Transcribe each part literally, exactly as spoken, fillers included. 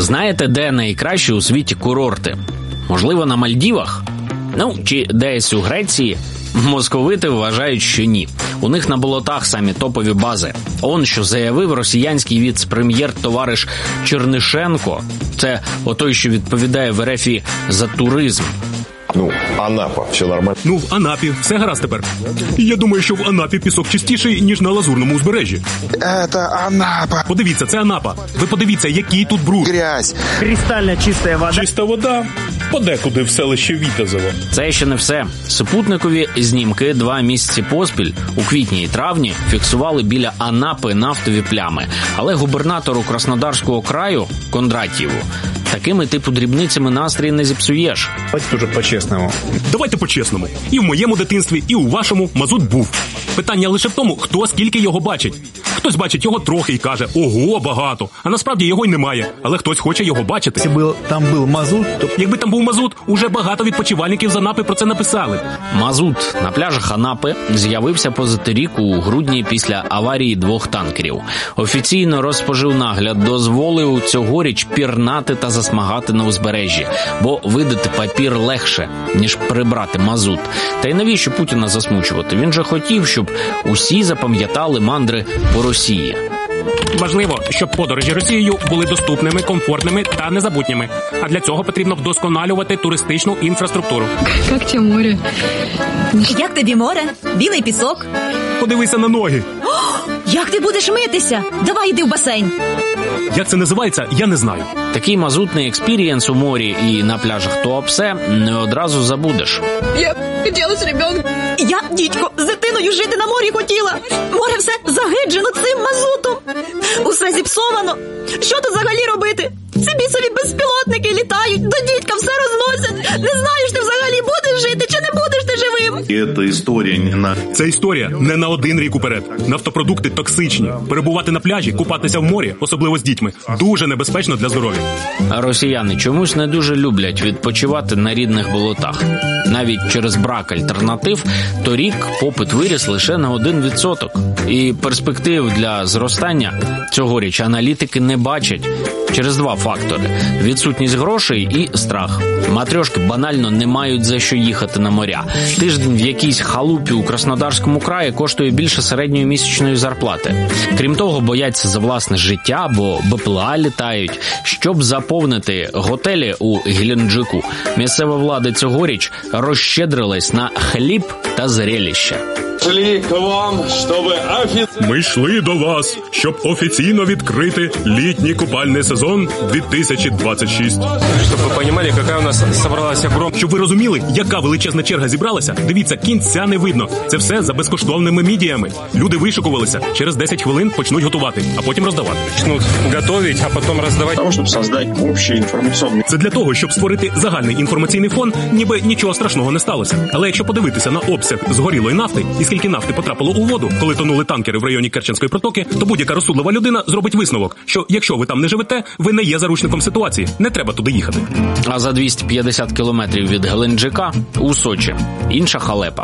Знаєте, де найкращі у світі курорти? Можливо, на Мальдівах? Ну, чи десь у Греції? Московити вважають, що ні. У них на болотах самі топові бази. Он що заявив росіянський віце-прем'єр товариш Чернишенко. Це отой, що відповідає в РФ за туризм. Ну, Анапа, все нормально. Ну, в Анапі все гаразд тепер. Я думаю, що в Анапі пісок чистіший, ніж на Лазурному узбережжі. Это Анапа. Подивіться, це Анапа. Ви подивіться, який тут бруд. Грязь. Кристально чистая вода. Чиста вода подекуди в селищі Вітязево. Це ще не все. Супутникові знімки два місяці поспіль у квітні і травні фіксували біля Анапи нафтові плями. Але губернатору Краснодарського краю Кондратьєву такими типу дрібницями настрій не зіпсуєш. Давайте дуже по-чесному. Давайте по-чесному. І в моєму дитинстві, і у вашому мазут був. Питання лише в тому, хто скільки його бачить. Хтось бачить його трохи і каже, ого, багато. А насправді його й немає. Але хтось хоче його бачити. Якщо там був мазут, то... Якби там був мазут, уже багато відпочивальників з Анапи про це написали. Мазут на пляжах Анапи з'явився позаторік у грудні після аварії двох танкерів. Офіційно Розпоживнагляд дозволив цьогоріч пірнати та засмагати на узбережжі, бо видати папір легше, ніж прибрати мазут. Та й навіщо Путіна засмучувати? Він же хотів, щоб усі запам'ятали мандри по Росії. Важливо, щоб подорожі Росією були доступними, комфортними та незабутніми. А для цього потрібно вдосконалювати туристичну інфраструктуру. Як тебе море? Як тобі море? Білий пісок? Подивися на ноги. О, як ти будеш митися? Давай йди в басейн. Як це називається, я не знаю. Такий мазутний експірієнс у морі і на пляжах Туапсе не одразу забудеш. Я хотіла з ребенком. Я, дідько, з дитиною жити на морі хотіла. Море все загиджено цим мазутом. Усе зіпсовано. Що тут взагалі робити? Ці бісові безпілотники літають, до дідька все розносять. Не знаєш, ти взагалі будеш жити чи не будеш ти живим. І це історія не на... Це історія не на один рік уперед. Нафтопродукти токсичні. Перебувати на пляжі, купатися в морі, особливо з дітьми, дуже небезпечно для здоров'я. А росіяни чомусь не дуже люблять відпочивати на рідних болотах. Навіть через брак альтернатив торік попит виріс лише на один відсоток. І перспектив для зростання цьогоріч аналітики не бачать. Через два фактори – відсутність грошей і страх. Матрьошки банально не мають за що їхати на моря. Тиждень в якійсь халупі у Краснодарському краї коштує більше середньої місячної зарплати. Крім того, бояться за власне життя, бо БПЛА літають. Щоб заповнити готелі у Геленджику, місцева влада цьогоріч розщедрилась на хліб та зрелище. Ми йшли до вас, щоб офіційно відкрити літній купальний сезон дві тисячі двадцять шість. Щоб ви розуміли, яка у нас зібралася гром. Щоб ви розуміли, яка величезна черга зібралася, дивіться, кінця не видно. Це все за безкоштовними мідіями. Люди вишикувалися, через десять хвилин почнуть готувати, а потім роздавати. Почнуть готувати, а потім роздавати. Тому, щоб створити общий інформаційний... Це для того, щоб створити загальний інформаційний фон, ніби нічого страшного не сталося. Але якщо подивитися на обсяг згорілої нафти і скільки нафти потрапило у воду, коли тонули танкери в районі Керченської протоки, то будь-яка розсудлива людина зробить висновок, що якщо ви там не живете, ви не є заручником ситуації. Не треба туди їхати. А за двісті п'ятдесят кілометрів від Геленджика у Сочі інша халепа.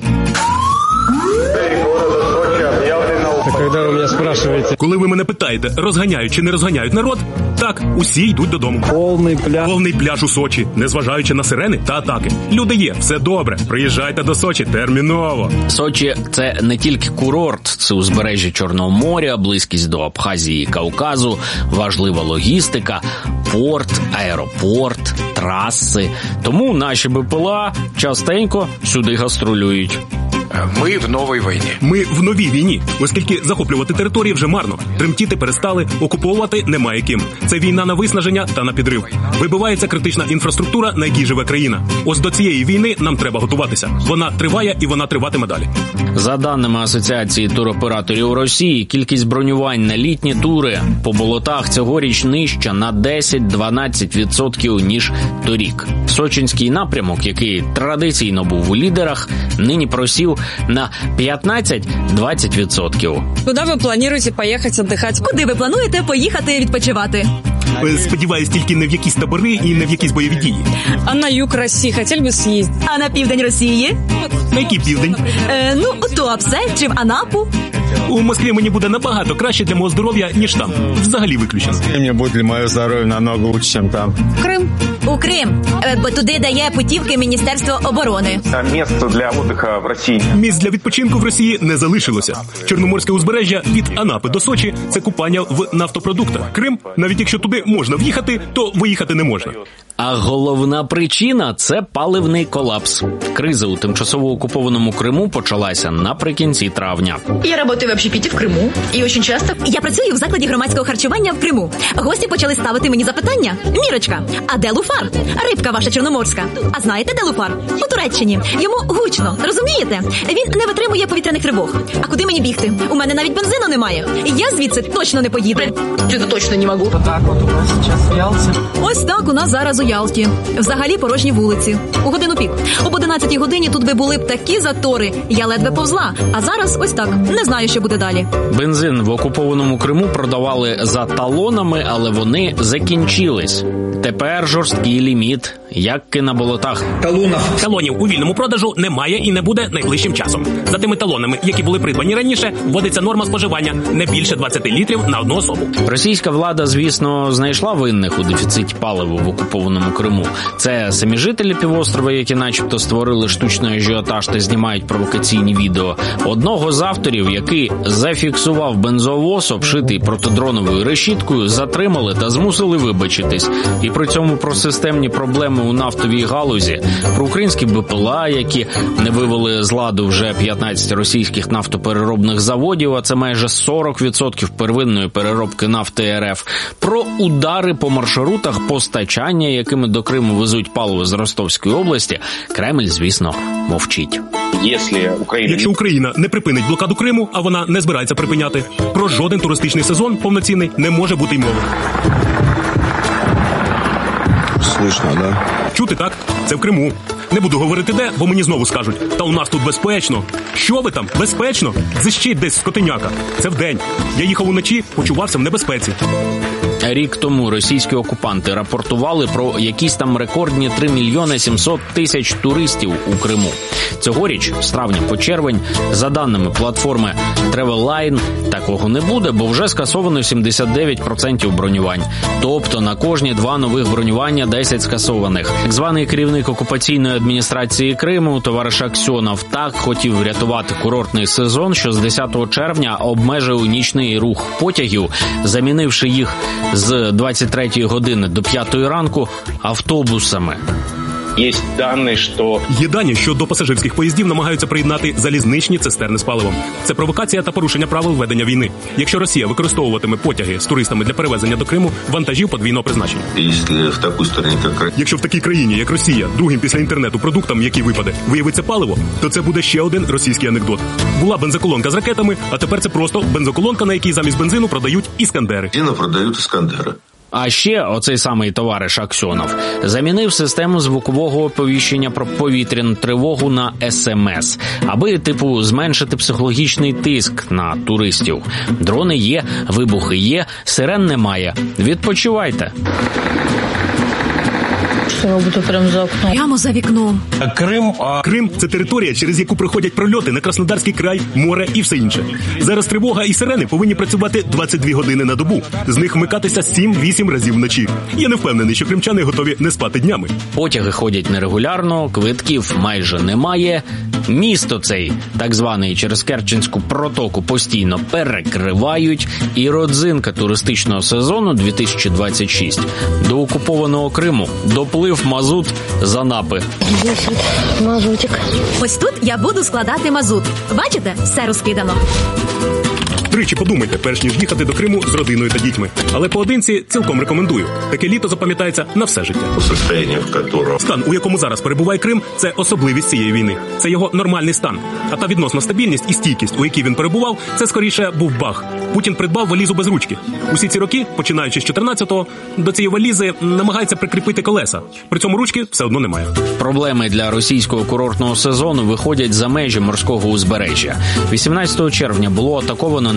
Коли ви мене спрашуєте... Коли ви мене питаєте, розганяють чи не розганяють народ, так, усі йдуть додому. Повний пляж. Повний пляж у Сочі, незважаючи на сирени та атаки. Люди є, все добре. Приїжджайте до Сочі терміново. Сочі – це не тільки курорт, це узбережжя Чорного моря, близькість до Абхазії і Кавказу, важлива логістика, порт, аеропорт, траси. Тому наші БПЛА частенько сюди гастролюють. Ми в новій війні. Ми в новій війні, оскільки захоплювати території вже марно. Тремтіти перестали, окуповувати немає ким. Це війна на виснаження та на підрив. Вибивається критична інфраструктура, на якій живе країна. Ось до цієї війни нам треба готуватися. Вона триває і вона триватиме далі. За даними Асоціації туроператорів Росії, кількість бронювань на літні тури по болотах цьогоріч нижча на десять-дванадцять відсотків, ніж торік. Сочинський напрямок, який традиційно був у лідерах, нині просів на п'ятнадцять-двадцять відсотків. Куди ви плануєте поїхати відпочивати? Куди ви плануєте поїхати відпочивати? Сподіваюсь, тільки не в якісь табори і не в якісь бойові дії. А на юг Росії хотіли б з'їздити? А на південь Росії? На який південь? Е, ну, у Туапсе чи в Анапу. У Москві мені буде набагато краще для мого здоров'я, ніж там. Взагалі виключено. Мне будет для моего здоровья намного лучше, чем там. Крым. У Крим, е, бо туди дає путівки Міністерство оборони. Место для отдыха в России. Місць для відпочинку в Росії не залишилося. Чорноморське узбережжя від Анапи до Сочі – це купання в нафтопродуктах. Крим, навіть якщо туди можна в'їхати, то виїхати не можна. А головна причина – це паливний колапс. Криза у тимчасово окупованому Криму почалася наприкінці травня. Я работаю в общепите в Криму. І дуже часто... Я працюю в закладі громадського харчування в Криму. Гості почали ставити мені запитання. Мірочка, а де Луфар? Рибка ваша чорноморська. А знаєте, де Луфар? У Туреччині. Йому гучно, розумієте? Він не витримує повітряних тривог. А куди мені бігти? У мене навіть бензину немає. Я звідси точно не поїду. Це точно не можу. Так от у нас зараз в Ялті. Ось так у нас зараз у Ялті. Взагалі порожні вулиці. У годину пік. Об одинадцятій годині тут би були б такі затори. Я ледве повзла. А зараз ось так. Не знаю, що буде далі. Бензин в окупованому Криму продавали за талонами, але вони закінчились. Тепер жорсткий ліміт, як і на болотах. Талонів у вільному продажу немає і не буде найближчим часом. За тими талонами, які були придбані раніше, вводиться норма споживання не більше двадцять літрів на одну особу. Російська влада, звісно, знайшла винних у дефіциті палива в окупованому Криму. Це самі жителі півострова, які начебто створили штучний ажіотаж та знімають провокаційні відео. Одного з авторів, який зафіксував бензовоз, обшитий протидроновою решіткою, затримали та змусили вибачитись. І при цьому про системні проблеми у нафтовій галузі, про українські БПЛА, які не вивели з ладу вже п'ятнадцять російських нафтопереробних заводів, а це майже сорок відсотків первинної переробки нафти РФ, про удари по маршрутах постачання, якими до Криму везуть паливо з Ростовської області, Кремль, звісно, мовчить. Якщо Україна не припинить блокаду Криму, а вона не збирається припиняти, про жоден туристичний сезон повноцінний не може бути й мови. Слышно, да? Чути, так? Це в Криму. Не буду говорити де, бо мені знову скажуть. Та у нас тут безпечно. Що ви там? Безпечно? Зищить десь скотиняка. Це вдень. Я їхав уночі, почувався в небезпеці. Рік тому російські окупанти рапортували про якісь там рекордні три мільйони сімсот тисяч туристів у Криму. Цьогоріч, з травня по червень, за даними платформи TravelLine, такого не буде, бо вже скасовано сімдесят дев'ять відсотків бронювань. Тобто на кожні два нових бронювання десять скасованих. Так званий керівник окупаційної адміністрації Криму, товариш Аксьонов, так хотів врятувати курортний сезон, що з десятого червня обмежив нічний рух потягів, замінивши їх з двадцять третьої години до п'ятої ранку автобусами. Є дані, що... Є дані, що до пасажирських поїздів намагаються приєднати залізничні цистерни з паливом. Це провокація та порушення правил ведення війни. Якщо Росія використовуватиме потяги з туристами для перевезення до Криму вантажів подвійного призначення. Якщо в такій країні, як Росія, другим після інтернету продуктом, який випаде, виявиться паливо, то це буде ще один російський анекдот. Була бензоколонка з ракетами, а тепер це просто бензоколонка, на якій замість бензину продають іскандери. продають іскандери. А ще оцей самий товариш Аксьонов замінив систему звукового оповіщення про повітряну тривогу на ес ем ес, аби, типу, зменшити психологічний тиск на туристів. Дрони є, вибухи є, сирен немає. Відпочивайте. Роботу прямо за окном. Прямо за вікном. Крим, а... Крим – це територія, через яку проходять прольоти на Краснодарський край, море і все інше. Зараз тривога і сирени повинні працювати двадцять дві години на добу. З них вмикатися сім-вісім разів вночі. Я не впевнений, що кримчани готові не спати днями. Потяги ходять нерегулярно, квитків майже немає. Місто цей, так званий через Керченську протоку, постійно перекривають. І родзинка туристичного сезону дві тисячі двадцять шість. До окупованого Криму доплив мазут з Анапи. Здесь вот мазутик. Ось тут я буду складати мазут. Бачите? Все розкидано. Тричі подумайте, перш ніж їхати до Криму з родиною та дітьми. Але поодинці цілком рекомендую. Таке літо запам'ятається на все життя. Стан, у якому зараз перебуває Крим, це особливість цієї війни. Це його нормальний стан. А та відносна стабільність і стійкість, у якій він перебував, це скоріше був баг. Путін придбав валізу без ручки. Усі ці роки, починаючи з чотирнадцятого, до цієї валізи намагається прикріпити колеса. При цьому ручки все одно немає. Проблеми для російського курортного сезону виходять за межі морського узбережжя. вісімнадцятого червня було атаковано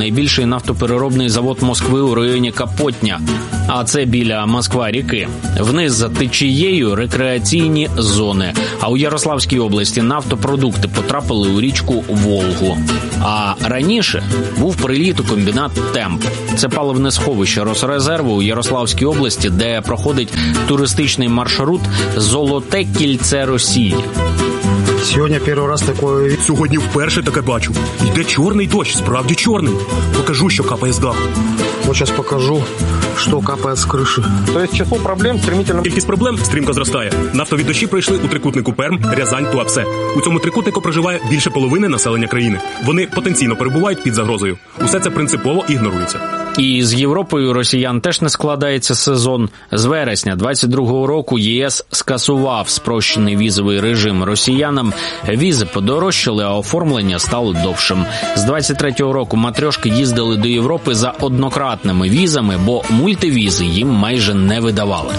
найбільший нафтопереробний завод Москви у районі Капотня. А це біля Москва-ріки. Вниз за течією рекреаційні зони. А у Ярославській області нафтопродукти потрапили у річку Волгу. А раніше був приліт у комбінат «Темп». Це паливне сховище Росрезерву у Ярославській області, де проходить туристичний маршрут «Золоте кільце Росії». Сьогодні перший раз таке... Сьогодні вперше таке бачу. Йде чорний дощ, справді чорний. Покажу, що капає з даху. Ось зараз покажу, що капає з криші. Тобто число проблем стремительно... Кількість проблем стрімко зростає. Нафтові дощі пройшли у трикутнику Перм, Рязань, Туапсе. У цьому трикутнику проживає більше половини населення країни. Вони потенційно перебувають під загрозою. Усе це принципово ігнорується. І з Європою росіян теж не складається сезон. З вересня двадцять другого року ЄС скасував спрощений візовий режим росіянам. Візи подорожчали, а оформлення стало довшим. З двадцять третього року матрьошки їздили до Європи за однократними візами, бо мультивізи їм майже не видавали.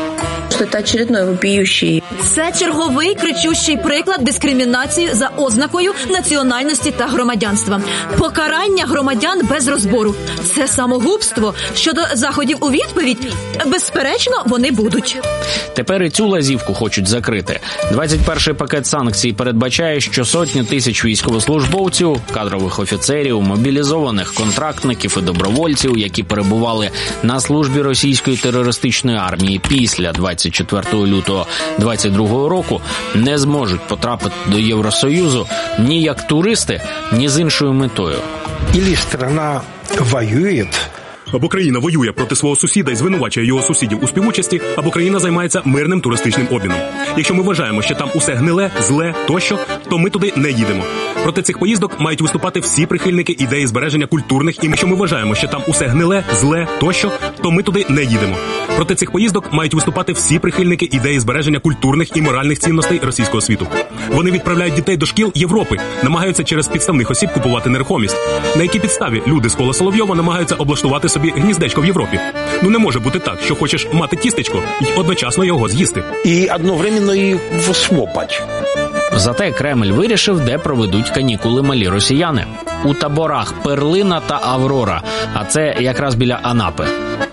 Це очередной вопиющий. Це черговий кричущий приклад дискримінації за ознакою національності та громадянства. Покарання громадян без розбору. Це самогубство. Щодо заходів у відповідь, безперечно, вони будуть. Тепер і цю лазівку хочуть закрити. двадцять перший пакет санкцій передбачає, що сотні тисяч військовослужбовців, кадрових офіцерів, мобілізованих контрактників і добровольців, які перебували на службі російської терористичної армії після двадцять четвертого лютого двадцять другого року, не зможуть потрапити до Євросоюзу ні як туристи, ні з іншою метою. Ілі страна воює... Або країна воює проти свого сусіда і звинувачує його сусідів у співучасті, або країна займається мирним туристичним обміном. Якщо ми вважаємо, що там усе гниле, зле, тощо, то ми туди не їдемо. Проти цих поїздок мають виступати всі прихильники ідеї збереження культурних, і якщо ми вважаємо, що там усе гниле, зле, тощо, то ми туди не їдемо. Проти цих поїздок мають виступати всі прихильники ідеї збереження культурних і моральних цінностей російського світу. Вони відправляють дітей до шкіл Європи, намагаються через підставних осіб купувати нерухомість. На якій підставі люди з кола Соловйова намагаються облаштувати собі гніздечко в Європі? Ну не може бути так, що хочеш мати тістечко і одночасно його з'їсти. І одновременно і всмопати. Зате Кремль вирішив, де проведуть канікули малі росіяни. У таборах Перлина та Аврора, а це якраз біля Анапи.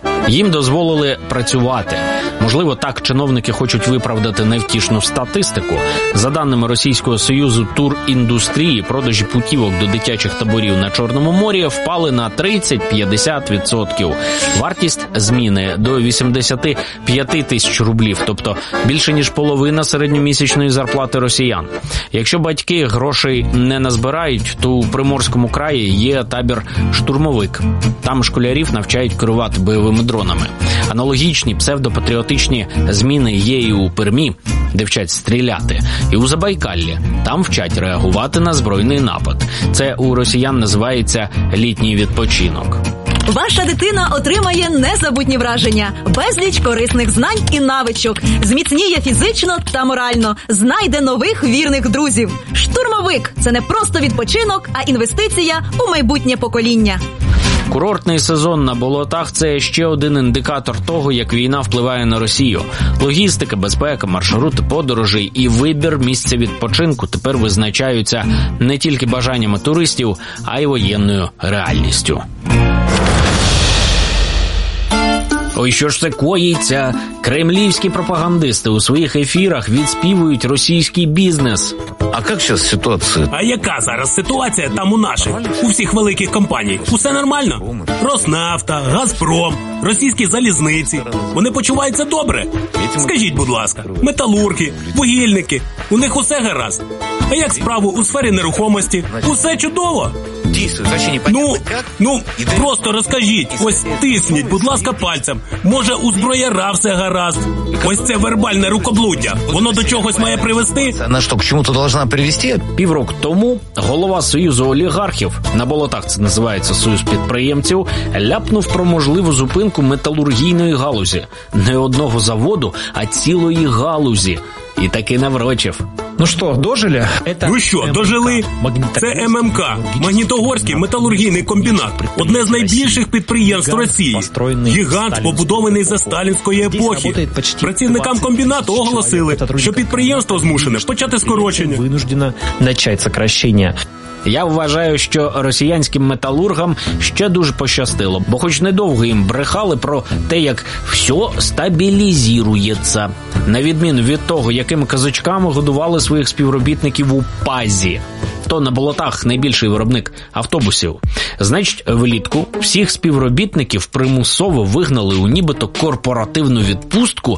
Їм дозволили працювати. Можливо, так чиновники хочуть виправдати невтішну статистику. За даними Російського союзу туріндустрії, продажі путівок до дитячих таборів на Чорному морі впали на тридцять-п'ятдесят відсотків. Вартість зміни до вісімдесят п'ять тисяч рублів, тобто більше ніж половина середньомісячної зарплати росіян. Якщо батьки грошей не назбирають, то у Приморському краї є табір «Штурмовик». Там школярів навчають керувати бойовими дронами. Аналогічні псевдопатріотичні зміни є і у Пермі, де вчать стріляти, і у Забайкаллі. Там вчать реагувати на збройний напад. Це у росіян називається літній відпочинок. Ваша дитина отримає незабутні враження, безліч корисних знань і навичок, зміцніє фізично та морально, знайде нових вірних друзів. Штурмовик – це не просто відпочинок, а інвестиція у майбутнє покоління. Курортний сезон на болотах – це ще один індикатор того, як війна впливає на Росію. Логістика, безпека, маршрути подорожей і вибір місця відпочинку тепер визначаються не тільки бажаннями туристів, а й воєнною реальністю. Ой, що ж це коїться? Кремлівські пропагандисти у своїх ефірах відспівують російський бізнес. А як зараз ситуація? А яка зараз ситуація там у наших, у всіх великих компаній? Усе нормально? Роснафта, Газпром, російські залізниці. Вони почуваються добре? Скажіть, будь ласка, металурги, вугільники, у них усе гаразд. А як справу у сфері нерухомості? Усе чудово? Ну, ну, просто розкажіть, ось тисніть, будь ласка, пальцем. Може, у зброяра все гаразд. Ось це вербальне рукоблуддя. Воно до чогось має привести? Вона що, к чому-то должна привести? Півроку тому голова Союзу олігархів, на болотах це називається Союз підприємців, ляпнув про можливу зупинку металургійної галузі. Не одного заводу, а цілої галузі. І таки наврочив. Ну що, дожили? Ну що, дожили? Це ем ем ка, Магнітогорський металургійний комбінат. Одне з найбільших підприємств Росії. Гігант, побудований за сталінської епохи. Працівникам комбінату оголосили, що підприємство змушене почати скорочення. Вынуждено начать сокращение. Я вважаю, що росіянським металургам ще дуже пощастило, бо хоч недовго їм брехали про те, як все стабілізується, на відміну від того, якими казочками годували своїх співробітників у ПАЗі. То на болотах найбільший виробник автобусів. Значить, влітку всіх співробітників примусово вигнали у нібито корпоративну відпустку